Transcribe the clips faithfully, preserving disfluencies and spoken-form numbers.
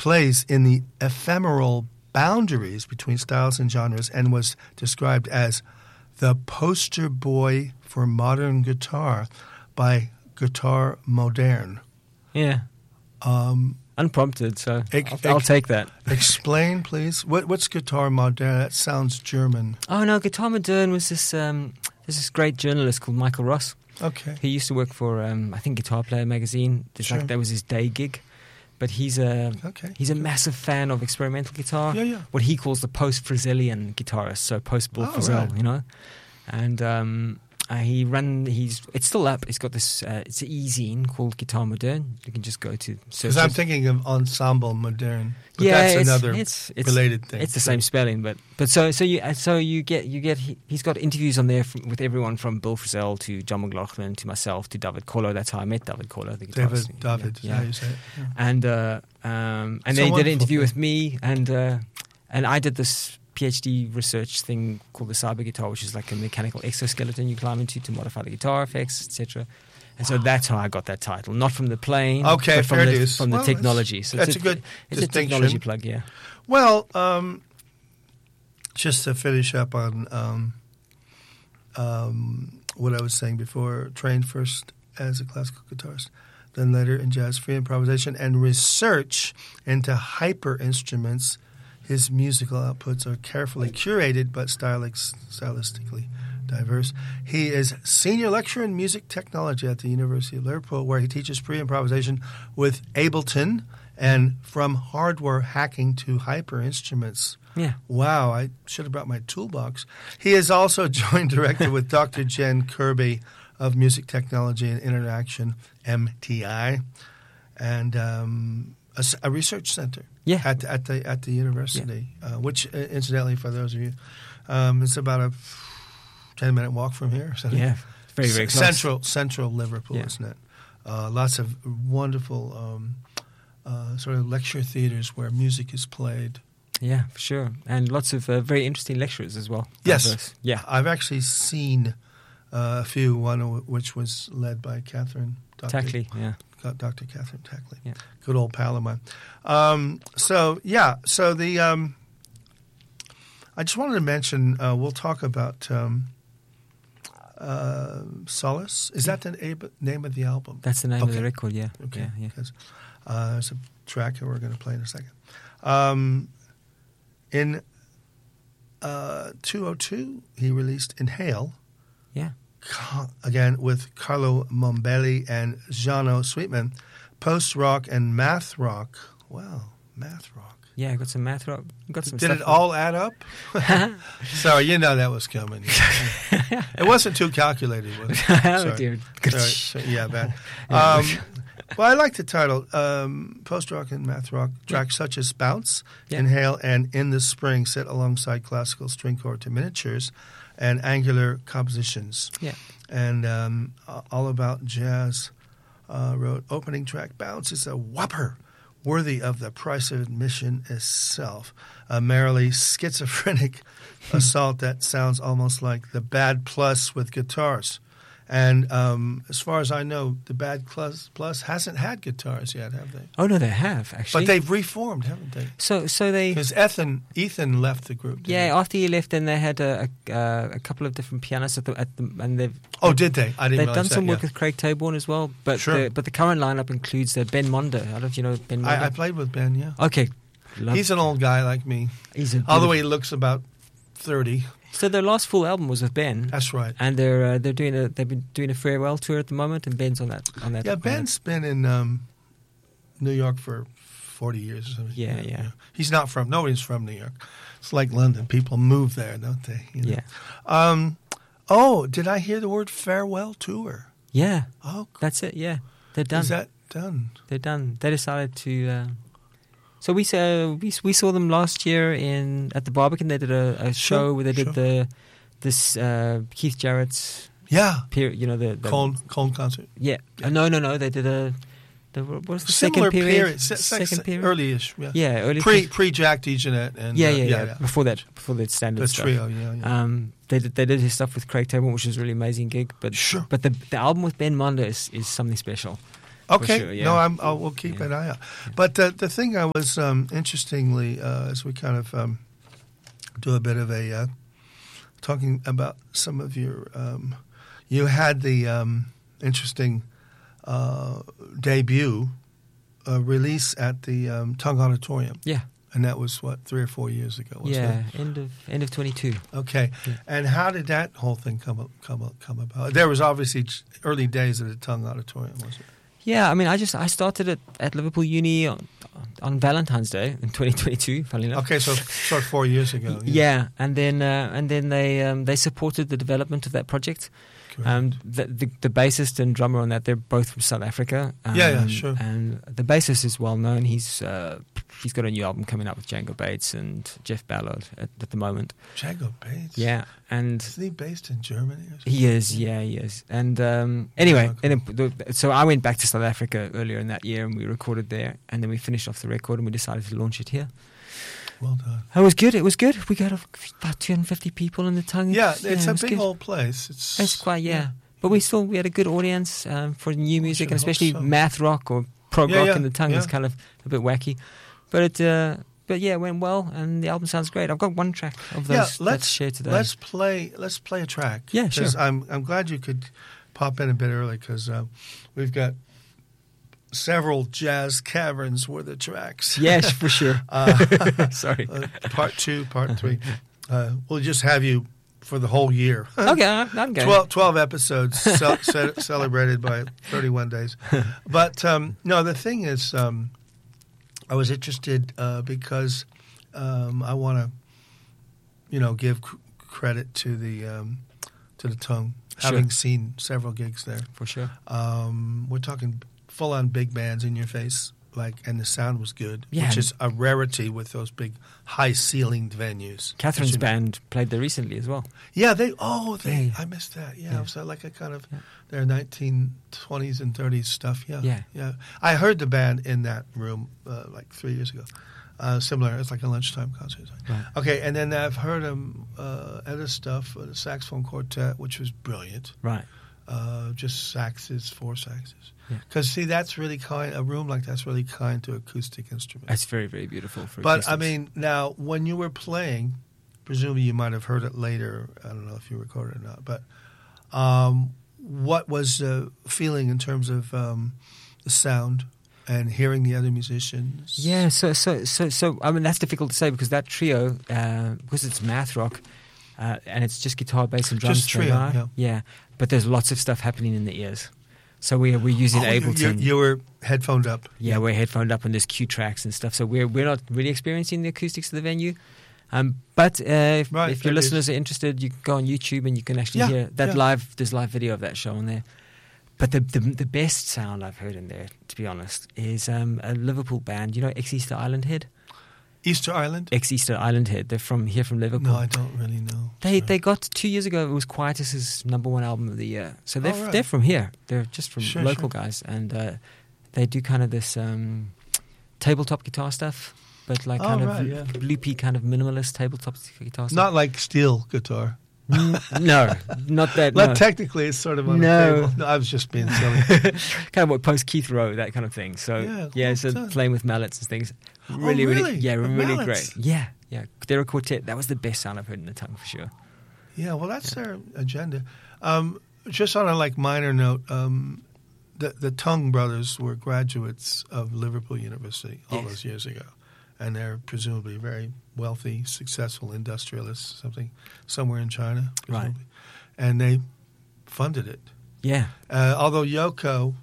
plays in the ephemeral boundaries between styles and genres and was described as the poster boy for modern guitar by Guitar Moderne. Yeah. Um, Unprompted, so ex- I'll, I'll take that. Explain, please. What, what's Guitar Moderne? That sounds German. Oh, no, Guitar Moderne was this, um, there's this great journalist called Michael Ross. Okay. He used to work for, um, I think, Guitar Player magazine. It's Sure. like that was his day gig. But he's a Okay. he's a massive fan of experimental guitar. Yeah, yeah. What he calls the post-Frizelian guitarist, so post-Bill Oh, Frisell, right. you know. And um, uh, he ran. He's it's still up. He's got this. Uh, it's an e-zine called Guitar Moderne. You can just go to search. Because I'm it. thinking of Ensemble Moderne. But yeah, that's it's, another it's, it's, related thing. It's the same spelling, but but so so you uh, so you get you get he, he's got interviews on there from, with everyone from Bill Frisell to John McLaughlin to myself to David Kohler. That's how I met David Kohler, the guitarist. David, David, is yeah. that how you say it? Yeah. And uh, um, and So then he did an wonderful interview thing. with me, and uh, and I did this PhD research thing called the cyber guitar, which is like a mechanical exoskeleton you climb into to modify the guitar effects, et cetera. And so that's how I got that title, not from the playing, Okay, but from fair the, dues. from the Well, technology. that's- So that's it's a good it's distinction. a technology plug, yeah. Well, um, just to finish up on um, um, what I was saying before, trained first as a classical guitarist, then later in jazz free improvisation and research into hyper instruments. His musical outputs are carefully curated but stylic, stylistically diverse. He is senior lecturer in music technology at the University of Liverpool, where he teaches pre-improvisation with Ableton and from hardware hacking to hyper instruments. Yeah. Wow, I should have brought my toolbox. He is also joint director with Doctor Jen Kirby of Music Technology and Interaction, M T I, and um, a, s- a research center Yeah. at, at, the, at the university, uh, which, uh, incidentally, for those of you, um, it's about a ten-minute walk from here. So Yeah, very, very C- close. Central, central Liverpool, Yeah. isn't it? Uh, lots of wonderful um, uh, sort of lecture theaters where music is played. Yeah, for sure. And lots of uh, very interesting lecturers as well. Yes. Diverse. Yeah. I've actually seen uh, a few, one of which was led by Catherine Doctor Tackley, yeah. Doctor Catherine Tackley. Yeah. Good old pal of mine. Um, so, yeah, so the um, I just wanted to mention, uh, we'll talk about um, uh, Solace. Is that the ab- name of the album? That's the name of Okay. the record, yeah. Okay. Yeah, yeah. Because, uh, there's a track that we're going to play in a second. Um, in uh, two oh two, he released Inhale, Yeah. Ca- again with Carlo Mombelli and Jano Sweetman, post-rock and math rock. Wow, math rock. Yeah, I got some math rock. Got some Did stuff it all add up? Sorry, you know that was coming. It wasn't too calculated, was it? Oh, Sorry. dear. Sorry. So, yeah, bad. Um, well, I like the title, um, post-rock and math rock, tracks such as Bounce, Yeah. Inhale, and In the Spring sit alongside classical string quartet miniatures and angular compositions. Yeah. And um, All About Jazz uh, wrote, opening track, Bounce is a whopper, worthy of the price of admission itself. A merrily schizophrenic assault that sounds almost like the Bad Plus with guitars. And um, as far as I know, the Bad Plus, Plus hasn't had guitars yet, have they? Oh, no, they have, actually. But they've reformed, haven't they? So, so they... Because Ethan, Ethan left the group. didn't Yeah, he? after he left, then they had a, a, uh, a couple of different pianists at the, at the and they've Oh, did they? I didn't they've realize done some that, work yeah. with Craig Taborn as well. But Sure. the, but the current lineup includes uh, Ben Monder. I don't know if you know Ben Monder. I, I played with Ben, yeah. Okay, Love- He's an old guy like me. he's a Although he looks about thirty. So their last full album was with Ben. That's right. And they're uh, they're doing a they've been doing a farewell tour at the moment, and Ben's on that on that. Yeah, on Ben's been in um, New York for forty years or something. Yeah, yeah. He's not from, nobody's from New York. It's like London. People move there, don't they? You that. know? Yeah, Um, oh, did I hear the word farewell tour? yeah, Oh, that's it. Yeah, they're done. is that done? They're done. They decided to. Uh, so we saw we we saw them last year in at the Barbican. They did a, a show Sure, where they did sure. the this uh, Keith Jarrett's Yeah. period. You know the, the Cone, Cone concert. Yeah. Yeah. Uh, no, no, no. They did a. The, what was the Similar second period? se- se- second period. Early-ish. Yeah. Yeah, early. Pre, pre Jack DeJohnette and yeah, uh, yeah, yeah, Before that, before that standard The stuff. trio, yeah, yeah. Um, they did they did his stuff with Craig Taborn, which was a really amazing gig. But Sure. but the the album with Ben Monder is, is something special. Okay. sure, yeah. No, I'm, I'll, we'll keep Yeah. an eye out. But uh, the thing I was, um, interestingly, uh, as we kind of um, do a bit of a, uh, talking about some of your, um, you had the um, interesting uh, debut uh, release at the um, Tongue Auditorium. Yeah. And that was, what, three or four years ago, wasn't Yeah, it? end of end of twenty-two. Okay. Yeah. And how did that whole thing come up, come up, come about? There was obviously early days at the Tongue Auditorium, wasn't it? Yeah, I mean, I just I started it at Liverpool Uni on, on Valentine's Day in twenty twenty-two. Funnily enough. Okay, so sort of four years ago. Yeah, and then uh, and then they um, they supported the development of that project. Correct. Um, the, the the bassist and drummer on that, they're both from South Africa. Um, Yeah, yeah, sure. And the bassist is well known. He's uh, he's got a new album coming out with Django Bates and Jeff Ballard at, at the moment. Django Bates? Yeah, and Isn't he based in Germany or something? he is. Yeah, he is. And um, anyway, Okay. and then, the, so I went back to South Africa earlier in that year, and we recorded there, and then we finished off the record, and we decided to launch it here. Well done. It was good. It was good. We got about two hundred fifty people in the Tongue. Yeah, it's it a was big good. old place. It's, It's quite, yeah. But we still, we had a good audience um, for new music, should and hope especially so. math rock or prog Yeah, rock yeah, in the Tongue is yeah. kind of a bit wacky. But it, uh, but yeah, it went well, and the album sounds great. I've got one track of Yeah, those let's that's shared today. let's play let's play a track. Yeah, sure. 'Cause I'm I'm glad you could pop in a bit early because uh, we've got several jazz caverns worth of tracks. Yes, for sure. Uh, Sorry. uh, part two, part three. Uh, we'll just have you for the whole year. Okay, I'm good. twelve, twelve episodes ce- ce- celebrated by thirty-one days. But um, no, the thing is, um, I was interested uh, because um, I want to, you know, give c- credit to the um, to the Tongue, Sure. having seen several gigs there. For sure. Um, we're talking full-on big bands in your face, like, and the sound was good, Yeah. which is a rarity with those big, high-ceilinged venues. Catherine's As you know. band played there recently as well. Yeah, they. Oh, they. Yeah. I missed that. Yeah, Yeah. it was uh, like a kind of Yeah. their nineteen twenties and thirties stuff. Yeah, Yeah. yeah. I heard the band in that room uh, like three years ago. Uh, similar. It's like a lunchtime concert. Right. Okay, and then I've heard them uh, other stuff, uh, the saxophone quartet, which was brilliant. Right. Uh, just saxes, four saxes. Yeah. Because see, that's really kind. A room like that's really kind to acoustic instruments. It's very, very beautiful. For But I acoustics. mean, now when you were playing, presumably you might have heard it later. I don't know if you recorded it or not. But um, what was the feeling in terms of um, the sound and hearing the other musicians? Yeah, so so so so I mean that's difficult to say because that trio, uh, because it's math rock, uh, and it's just guitar, bass, and drums. Just trio, together, yeah. yeah. But there's lots of stuff happening in the ears, so we're we're using Oh, you, Ableton. you, you were headphoned up. yeah, we're headphoned up and there's cue tracks and stuff. So we're we're not really experiencing the acoustics of the venue. Um, but uh, if, Right, if your that is- listeners are interested, you can go on YouTube and you can actually Yeah, hear that yeah. live. There's live video of that show on there. But the, the the best sound I've heard in there, to be honest, is um, a Liverpool band. You know, Ex Easter Island Head. Easter Island? Ex Easter Island Head. They're from here from Liverpool. No, I don't really know. They Sorry. they got two years ago. It was Quietus's number one album of the year. So they're Oh, right. they're from here. They're just from Sure, local sure. guys, and uh, they do kind of this um, tabletop guitar stuff, but like Oh, kind right, of yeah. loopy, kind of minimalist tabletop guitar stuff. Not like steel guitar. N- no, not that. Well, no. technically, it's sort of on No. a table. No, I was just being silly. kind of what post Keith Rowe, that kind of thing. So Yeah, yeah, well so done. playing with mallets and things. Really, Oh, really, really? yeah, With really mallets? great. Yeah, yeah. They're a quartet. That was the best sound I've heard in the Tongue for sure. Yeah, well, that's their agenda. Um, just on a like minor note, um, the the Tongue brothers were graduates of Liverpool University all Yes. those years ago, and they're presumably very wealthy, successful industrialists, something somewhere in China, presumably. And they funded it. Yeah, Uh, although Yoko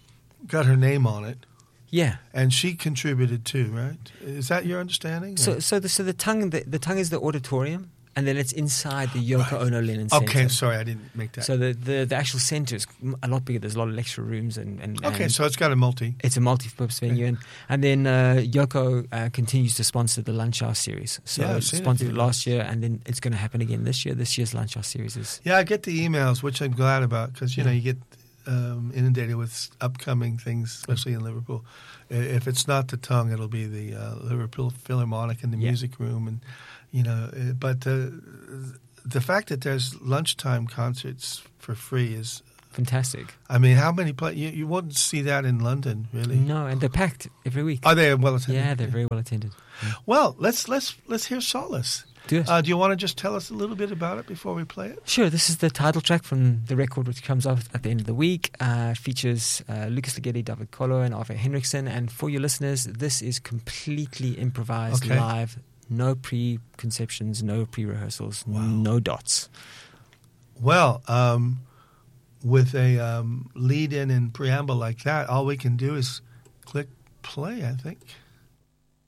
got her name on it, yeah. and she contributed too, right? Is that your understanding? So, or- so the so the tongue the, the tongue is the auditorium, and then it's inside the Yoko Right. Ono Lennon Center. okay, sorry, I didn't make that. So the, the the actual center is a lot bigger. There's a lot of lecture rooms and, and okay, and so it's got a multi. it's a multi-purpose venue, and and then uh, Yoko uh, continues to sponsor the Lunch Hour series. So Yeah, I've it seen it sponsored a it few last year, and then it's going to happen again this year. This year's Lunch Hour series is Yeah, I get the emails, which I'm glad about because you know Yeah. you get um, inundated with upcoming things, especially in Liverpool. I- If it's not the Tongue, it'll be the uh, Liverpool Philharmonic in the Yeah. music room, and you know. uh, But uh, the fact that there's lunchtime concerts for free is fantastic. I mean, how many play? You, you wouldn't see that in London, really. No, and they're packed every week. Are they well attended? Yeah, they're very well attended. Yeah. Well, let's let's let's hear Solace. Do it. Uh, do you want to just tell us a little bit about it before we play it? Sure. This is the title track from the record, which comes out at the end of the week. Uh, features uh, Lucas Ligeti, David Colo, and Arthur Henriksen. And for your listeners, this is completely improvised, Okay. live. No preconceptions, no pre-rehearsals, Wow. no dots. Well, um, with a um, lead-in and preamble like that, all we can do is click play, I think.